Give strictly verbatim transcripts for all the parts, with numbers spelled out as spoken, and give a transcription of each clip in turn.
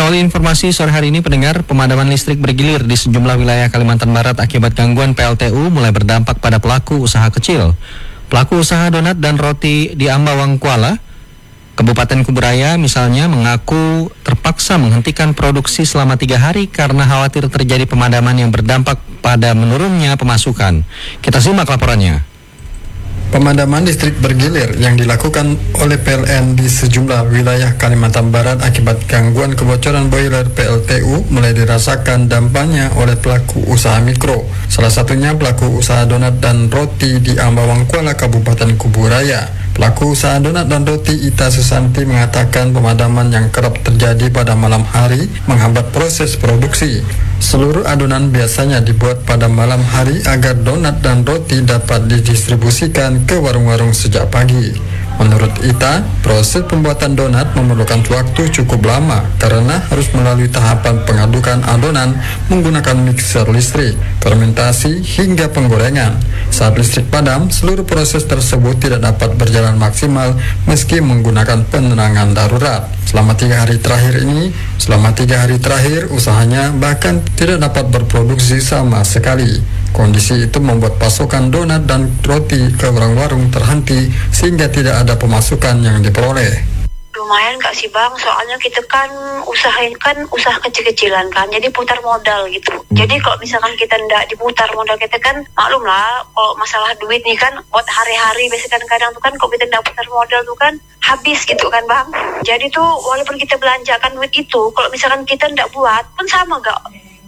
Mengawali informasi sore hari ini, pendengar, pemadaman listrik bergilir di sejumlah wilayah Kalimantan Barat akibat gangguan P L T U mulai berdampak pada pelaku usaha kecil. Pelaku usaha donat dan roti di Ambawang Kuala, Kabupaten Kuburaya misalnya, mengaku terpaksa menghentikan produksi selama tiga hari karena khawatir terjadi pemadaman yang berdampak pada menurunnya pemasukan. Kita simak laporannya. Pemadaman listrik bergilir yang dilakukan oleh P L N di sejumlah wilayah Kalimantan Barat akibat gangguan kebocoran boiler P L T U mulai dirasakan dampaknya oleh pelaku usaha mikro. Salah satunya pelaku usaha donat dan roti di Ambawang Kuala, Kabupaten Kuburaya. Pelaku usaha donat dan roti Ita Susanti mengatakan pemadaman yang kerap terjadi pada malam hari menghambat proses produksi. Seluruh adonan biasanya dibuat pada malam hari agar donat dan roti dapat didistribusikan ke warung-warung sejak pagi. Menurut Ita, proses pembuatan donat memerlukan waktu cukup lama karena harus melalui tahapan pengadukan adonan menggunakan mixer listrik, fermentasi hingga penggorengan. Saat listrik padam, seluruh proses tersebut tidak dapat berjalan maksimal meski menggunakan penerangan darurat. Selama tiga hari terakhir ini, selama tiga hari terakhir usahanya bahkan tidak dapat berproduksi sama sekali. Kondisi itu membuat pasokan donat dan roti ke warung-warung terhenti sehingga tidak ada pemasukan yang diperoleh. Lumayan Kak sih Bang, soalnya kita kan usahain kan usaha kecil-kecilan kan, jadi putar modal gitu. Hmm. Jadi kalau misalkan kita ndak diputar modal kita kan, maklum lah kalau masalah duit nih kan buat hari-hari, biasanya kan kadang tuh kan kalau kita ndak putar modal tuh kan habis gitu kan Bang. Jadi tuh walaupun kita belanjakan duit itu, kalau misalkan kita ndak buat pun sama gak,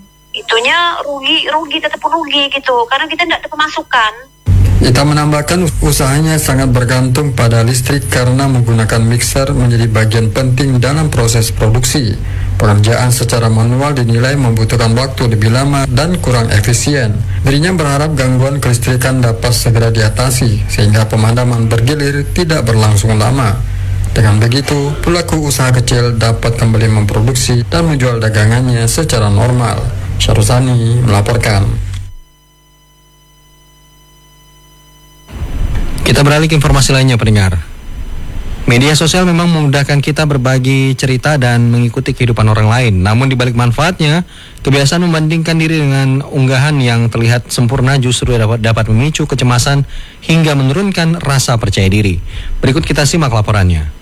itunya rugi, rugi tetap rugi gitu, karena kita ndak ada pemasukan. Ita menambahkan usahanya sangat bergantung pada listrik karena menggunakan mixer menjadi bagian penting dalam proses produksi. Pekerjaan secara manual dinilai membutuhkan waktu lebih lama dan kurang efisien. Dirinya berharap gangguan kelistrikan dapat segera diatasi sehingga pemadaman bergilir tidak berlangsung lama. Dengan begitu, pelaku usaha kecil dapat kembali memproduksi dan menjual dagangannya secara normal. Syaruzani melaporkan. Kita beralih ke informasi lainnya, pendengar. Media sosial memang memudahkan kita berbagi cerita dan mengikuti kehidupan orang lain. Namun di balik manfaatnya, kebiasaan membandingkan diri dengan unggahan yang terlihat sempurna justru dapat, dapat memicu kecemasan hingga menurunkan rasa percaya diri. Berikut kita simak laporannya.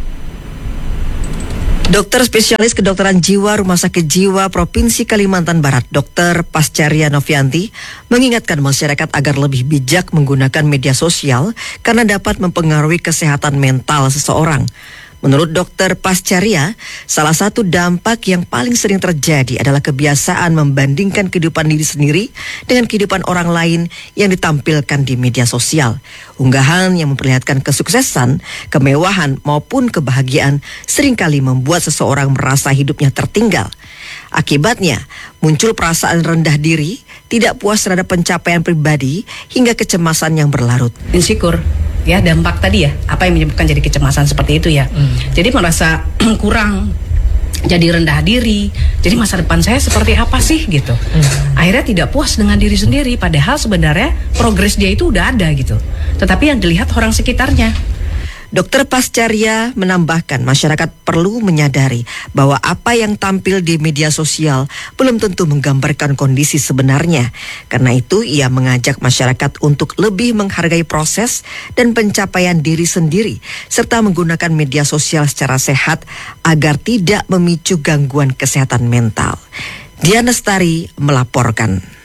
Dokter spesialis kedokteran jiwa Rumah Sakit Jiwa Provinsi Kalimantan Barat, Dokter Pascaria Novianti, mengingatkan masyarakat agar lebih bijak menggunakan media sosial karena dapat mempengaruhi kesehatan mental seseorang. Menurut Dokter Pascaria, salah satu dampak yang paling sering terjadi adalah kebiasaan membandingkan kehidupan diri sendiri dengan kehidupan orang lain yang ditampilkan di media sosial. Unggahan yang memperlihatkan kesuksesan, kemewahan maupun kebahagiaan seringkali membuat seseorang merasa hidupnya tertinggal. Akibatnya, muncul perasaan rendah diri, tidak puas terhadap pencapaian pribadi, hingga kecemasan yang berlarut. Insecure, ya, dampak tadi ya, apa yang menyebabkan jadi kecemasan seperti itu ya. Hmm. Jadi merasa kurang, jadi rendah diri, jadi masa depan saya seperti apa sih gitu. Hmm. Akhirnya tidak puas dengan diri sendiri, padahal sebenarnya progres dia itu udah ada gitu. Tetapi yang dilihat orang sekitarnya. Dokter Pascaria menambahkan masyarakat perlu menyadari bahwa apa yang tampil di media sosial belum tentu menggambarkan kondisi sebenarnya. Karena itu ia mengajak masyarakat untuk lebih menghargai proses dan pencapaian diri sendiri serta menggunakan media sosial secara sehat agar tidak memicu gangguan kesehatan mental. Diana Lestari melaporkan.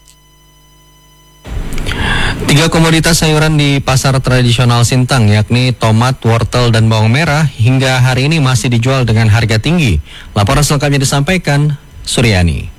Tiga komoditas sayuran di pasar tradisional Sintang, yakni tomat, wortel, dan bawang merah, hingga hari ini masih dijual dengan harga tinggi. Laporan selengkapnya disampaikan Suryani.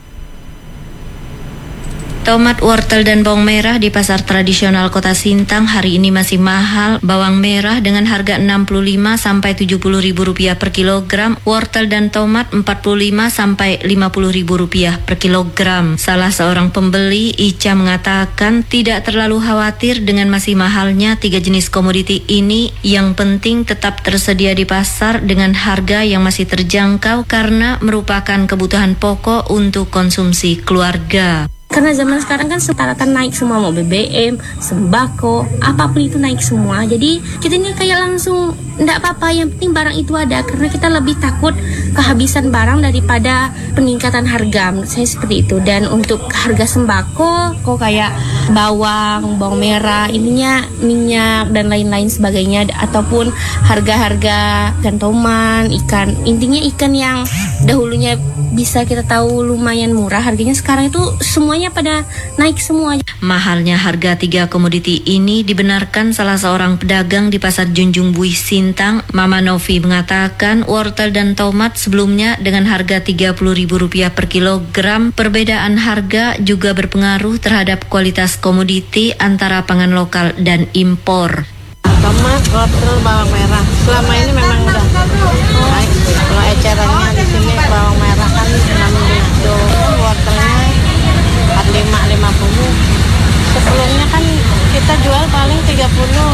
Tomat, wortel, dan bawang merah di pasar tradisional Kota Sintang hari ini masih mahal. Bawang merah dengan harga enam puluh lima sampai tujuh puluh ribu rupiah per kilogram, wortel dan tomat empat puluh lima sampai lima puluh ribu rupiah per kilogram. Salah seorang pembeli, Ica, mengatakan tidak terlalu khawatir dengan masih mahalnya tiga jenis komoditi ini. Yang penting tetap tersedia di pasar dengan harga yang masih terjangkau karena merupakan kebutuhan pokok untuk konsumsi keluarga. Karena zaman sekarang kan rata-rata naik semua, mau B B M, sembako, apapun itu naik semua. Jadi kita ini kayak langsung enggak apa-apa, yang penting barang itu ada, karena kita lebih takut kehabisan barang daripada peningkatan harga. Menurut saya seperti itu. Dan untuk harga sembako kok kayak bawang, bawang merah, ininya minyak dan lain-lain sebagainya, ataupun harga-harga ikan toman, ikan, intinya ikan yang dahulunya bisa kita tahu lumayan murah, harganya sekarang itu semuanya pada naik semua. Mahalnya harga tiga komoditi ini dibenarkan salah seorang pedagang di Pasar Junjung Buih Sintang, Mama Novi, mengatakan wortel dan tomat sebelumnya dengan harga tiga puluh ribu rupiah per kilogram. Perbedaan harga juga berpengaruh terhadap kualitas komoditi antara pangan lokal dan impor. Tomat, wortel, bawang merah. Selama ini memang udah naik. Kalau ecerannya di sini bawang merah kan enam ribu, wortelnya empat puluh lima lima puluh. Sebelumnya kan kita jual paling tiga puluh.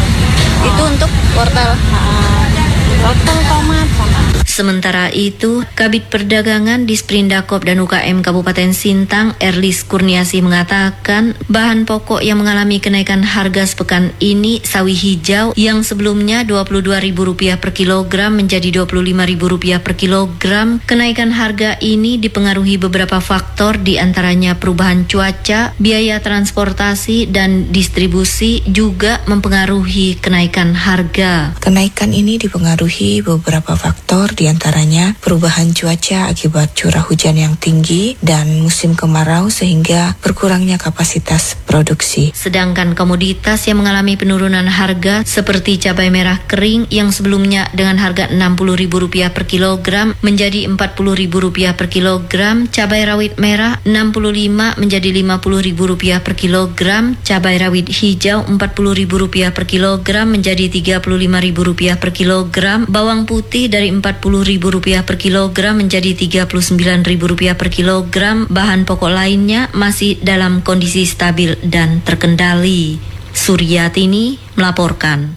Itu untuk wortel. Nah, wortel, tomat sama. Sementara itu, Kabid Perdagangan Disprindakop dan U K M Kabupaten Sintang, Erlis Kurniasi, mengatakan bahan pokok yang mengalami kenaikan harga sepekan ini sawi hijau yang sebelumnya dua puluh dua ribu rupiah per kilogram menjadi dua puluh lima ribu rupiah per kilogram. Kenaikan harga ini dipengaruhi beberapa faktor, diantaranya perubahan cuaca, biaya transportasi, dan distribusi juga mempengaruhi kenaikan harga. Kenaikan ini dipengaruhi beberapa faktor, di antaranya perubahan cuaca akibat curah hujan yang tinggi dan musim kemarau sehingga berkurangnya kapasitas produksi. Sedangkan komoditas yang mengalami penurunan harga seperti cabai merah kering yang sebelumnya dengan harga enam puluh ribu rupiah per kilogram menjadi empat puluh ribu rupiah per kilogram, cabai rawit merah enam puluh lima menjadi lima puluh ribu rupiah per kilogram, cabai rawit hijau empat puluh ribu rupiah per kilogram menjadi tiga puluh lima ribu rupiah per kilogram, bawang putih dari empat puluh ribu rupiah per kilogram menjadi tiga puluh sembilan ribu rupiah per kilogram. Bahan pokok lainnya masih dalam kondisi stabil dan terkendali. Suryatini melaporkan.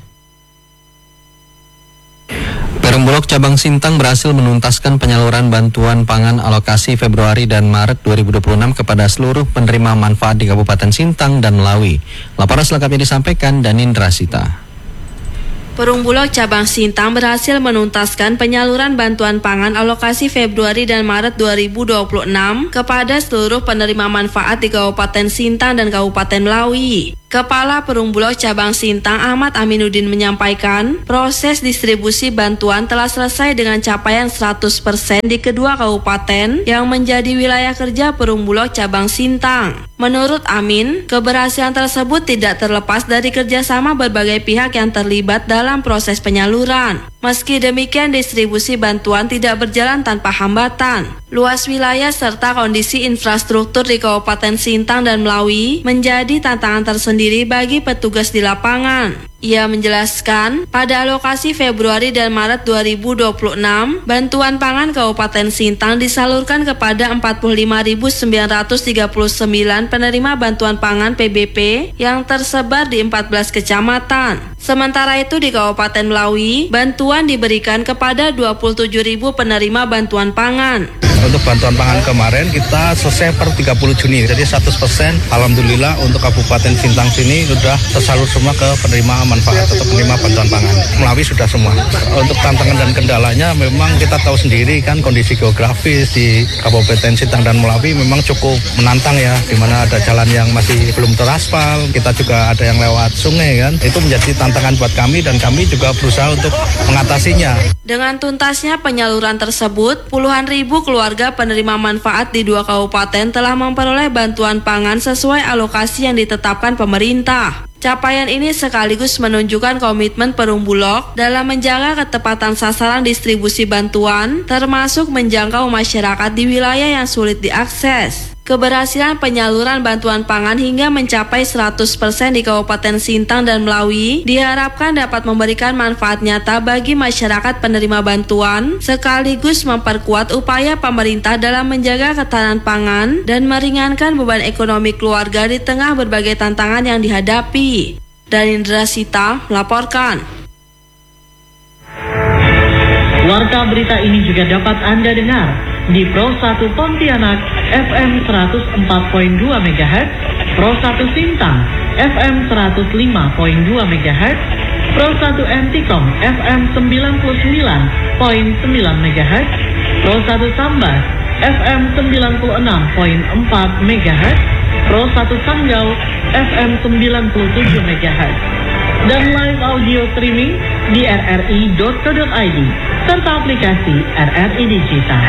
Perum Bulog Cabang Sintang berhasil menuntaskan penyaluran bantuan pangan alokasi Februari dan Maret dua ribu dua puluh enam kepada seluruh penerima manfaat di Kabupaten Sintang dan Melawi. Laporan selengkapnya disampaikan Danindra Sita. Perum Bulog Cabang Sintang berhasil menuntaskan penyaluran bantuan pangan alokasi Februari dan Maret dua ribu dua puluh enam kepada seluruh penerima manfaat di Kabupaten Sintang dan Kabupaten Melawi. Kepala Perum Bulog Cabang Sintang Ahmad Aminuddin menyampaikan, proses distribusi bantuan telah selesai dengan capaian seratus persen di kedua kabupaten yang menjadi wilayah kerja Perum Bulog Cabang Sintang. Menurut Amin, keberhasilan tersebut tidak terlepas dari kerjasama berbagai pihak yang terlibat dalam proses penyaluran. Meski demikian, distribusi bantuan tidak berjalan tanpa hambatan. Luas wilayah serta kondisi infrastruktur di Kabupaten Sintang dan Melawi menjadi tantangan tersendiri bagi petugas di lapangan. Ia menjelaskan, pada alokasi Februari dan Maret dua ribu dua puluh enam, bantuan pangan Kabupaten Sintang disalurkan kepada empat puluh lima ribu sembilan ratus tiga puluh sembilan penerima bantuan pangan P B P yang tersebar di empat belas kecamatan. Sementara itu di Kabupaten Melawi, bantuan diberikan kepada dua puluh tujuh ribu penerima bantuan pangan. Untuk bantuan pangan kemarin kita selesai per tiga puluh Juni, jadi seratus persen alhamdulillah untuk Kabupaten Sintang sini sudah tersalur semua ke penerima manfaat atau penerima bantuan pangan. Melawi sudah semua. Untuk tantangan dan kendalanya memang kita tahu sendiri kan kondisi geografis di Kabupaten Sintang dan Melawi memang cukup menantang ya, di mana ada jalan yang masih belum teraspal, kita juga ada yang lewat sungai kan. Itu menjadi tantangan buat kami dan kami juga berusaha untuk mengatasinya. Dengan tuntasnya penyaluran tersebut, puluhan ribu keluarga penerima manfaat di dua kabupaten telah memperoleh bantuan pangan sesuai alokasi yang ditetapkan pemerintah. Capaian ini sekaligus menunjukkan komitmen Perum Bulog dalam menjaga ketepatan sasaran distribusi bantuan, termasuk menjangkau masyarakat di wilayah yang sulit diakses. Keberhasilan penyaluran bantuan pangan hingga mencapai seratus persen di Kabupaten Sintang dan Melawi diharapkan dapat memberikan manfaat nyata bagi masyarakat penerima bantuan, sekaligus memperkuat upaya pemerintah dalam menjaga ketahanan pangan dan meringankan beban ekonomi keluarga di tengah berbagai tantangan yang dihadapi. Danindra Sita melaporkan. Warta berita ini juga dapat Anda dengar di Pro satu Pontianak F M seratus empat koma dua megahertz, Pro satu Sintang F M seratus lima koma dua megahertz, Pro satu Antikom F M sembilan puluh sembilan koma sembilan megahertz, Pro satu Sambas F M sembilan puluh enam koma empat megahertz, Pro satu Sanggau F M sembilan puluh tujuh megahertz, dan live audio streaming di r r i dot co dot i d serta aplikasi R R I Digital.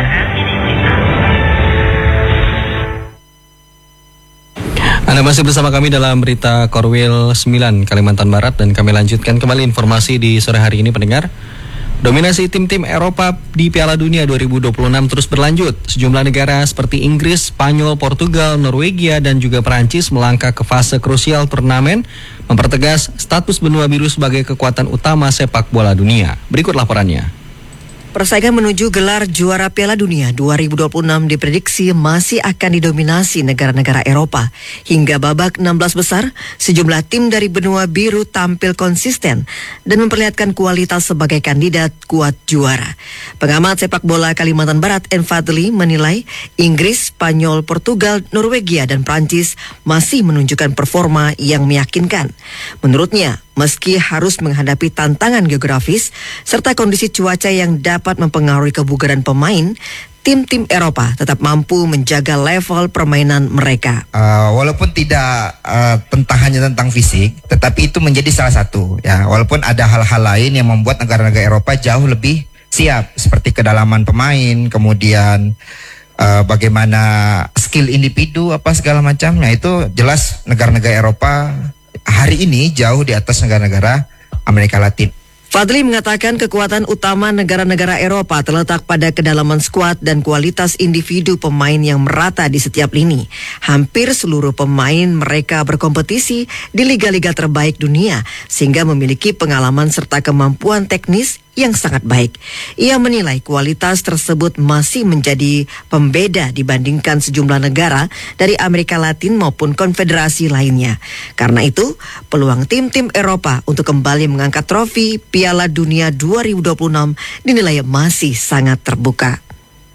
Anda masih bersama kami dalam berita Korwil sembilan Kalimantan Barat, dan kami lanjutkan kembali informasi di sore hari ini, pendengar. Dominasi tim-tim Eropa di Piala Dunia dua ribu dua puluh enam terus berlanjut. Sejumlah negara seperti Inggris, Spanyol, Portugal, Norwegia, dan juga Perancis melangkah ke fase krusial turnamen, mempertegas status benua biru sebagai kekuatan utama sepak bola dunia. Berikut laporannya. Persaingan menuju gelar juara Piala Dunia dua ribu dua puluh enam diprediksi masih akan didominasi negara-negara Eropa. Hingga babak enam belas besar, sejumlah tim dari benua biru tampil konsisten dan memperlihatkan kualitas sebagai kandidat kuat juara. Pengamat sepak bola Kalimantan Barat, En Fadli, menilai Inggris, Spanyol, Portugal, Norwegia, dan Prancis masih menunjukkan performa yang meyakinkan. Menurutnya, meski harus menghadapi tantangan geografis serta kondisi cuaca yang dapat mempengaruhi kebugaran pemain, tim-tim Eropa tetap mampu menjaga level permainan mereka. Uh, walaupun tidak uh, tentang hanya tentang fisik, tetapi itu menjadi salah satu. Ya, walaupun ada hal-hal lain yang membuat negara-negara Eropa jauh lebih siap, seperti kedalaman pemain, kemudian uh, bagaimana skill individu apa segala macamnya, itu jelas negara-negara Eropa hari ini jauh di atas negara-negara Amerika Latin. Fadli mengatakan kekuatan utama negara-negara Eropa terletak pada kedalaman skuad dan kualitas individu pemain yang merata di setiap lini. Hampir seluruh pemain mereka berkompetisi di liga-liga terbaik dunia, sehingga memiliki pengalaman serta kemampuan teknis yang sangat baik. Ia menilai kualitas tersebut masih menjadi pembeda dibandingkan sejumlah negara dari Amerika Latin maupun konfederasi lainnya. Karena itu, peluang tim-tim Eropa untuk kembali mengangkat trofi Piala Dunia dua ribu dua puluh enam dinilai masih sangat terbuka.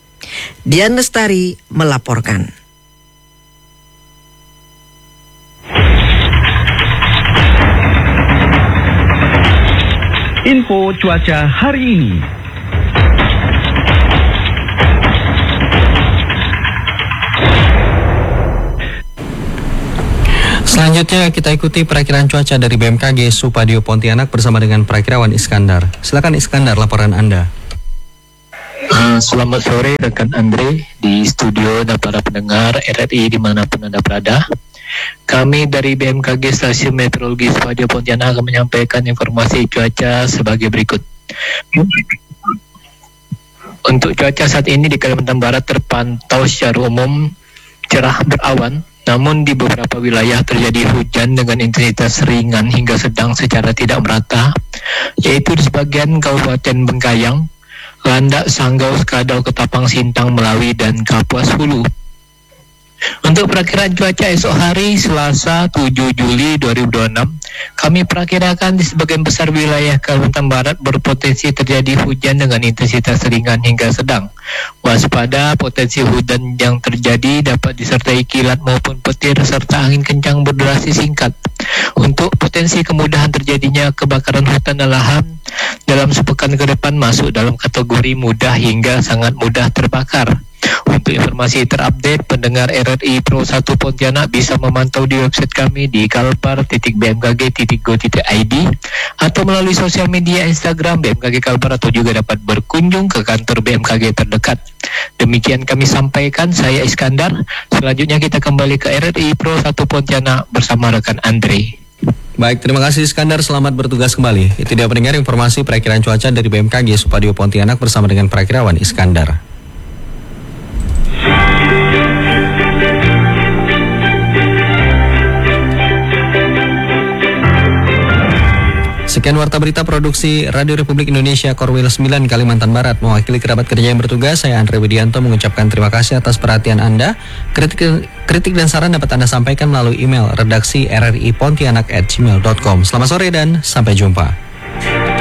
Dian Lestari melaporkan. Info cuaca hari ini. Selanjutnya kita ikuti perakiraan cuaca dari B M K G Supadio Pontianak bersama dengan perakirawan Iskandar. Silakan Iskandar, laporan Anda. Uh, selamat sore rekan Andre di studio dan para pendengar R R I dimanapun Anda berada. Kami dari B M K G Stasiun Meteorologi Supadio Pontianak akan menyampaikan informasi cuaca sebagai berikut. Untuk cuaca saat ini di Kalimantan Barat terpantau secara umum cerah berawan, namun di beberapa wilayah terjadi hujan dengan intensitas ringan hingga sedang secara tidak merata, yaitu di sebagian Kabupaten Bengkayang, Landak, Sanggau, Skadau, Ketapang, Sintang, Melawi, dan Kapuas Hulu. Untuk perakiraan cuaca esok hari Selasa tujuh Juli dua ribu dua puluh enam, kami perakirakan di sebagian besar wilayah Kalimantan Barat berpotensi terjadi hujan dengan intensitas ringan hingga sedang. Waspada, potensi hujan yang terjadi dapat disertai kilat maupun petir serta angin kencang berdurasi singkat. Untuk potensi kemudahan terjadinya kebakaran hutan dan lahan dalam sepekan ke depan masuk dalam kategori mudah hingga sangat mudah terbakar. Untuk informasi terupdate, pendengar R R I Pro satu Pontianak bisa memantau di website kami di kalpar titik b m k g titik go titik i d atau melalui sosial media Instagram B M K G Kalpar, atau juga dapat berkunjung ke kantor B M K G terdekat. Demikian kami sampaikan, saya Iskandar. Selanjutnya kita kembali ke R R I Pro satu Pontianak bersama rekan Andre. Baik, terima kasih Iskandar, selamat bertugas kembali. Itu dia pendengar informasi perakiraan cuaca dari B M K G Supadio Pontianak bersama dengan perakirawan Iskandar. Sekian warta berita produksi Radio Republik Indonesia Korwil sembilan Kalimantan Barat. Mewakili kerabat kerja yang bertugas, saya Andre Widianto mengucapkan terima kasih atas perhatian Anda. Kritik, kritik dan saran dapat Anda sampaikan melalui email redaksi r r i pontianak at gmail dot com. Selamat sore dan sampai jumpa.